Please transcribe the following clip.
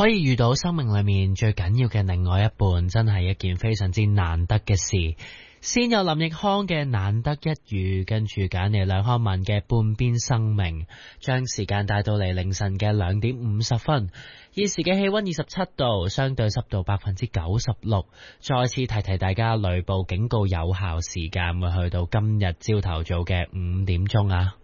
可以遇到生命裏面最緊要嘅另外一半，真係一件非常之難得嘅事。先有林奕匡嘅難得一遇，跟住揀嚟梁漢文嘅半邊生命，將時間帶到嚟凌晨嘅2:50。現時嘅氣溫27度，相對濕度96%。再次提提大家，雷暴警告有效時間會去到今日朝頭早嘅5點鐘啊！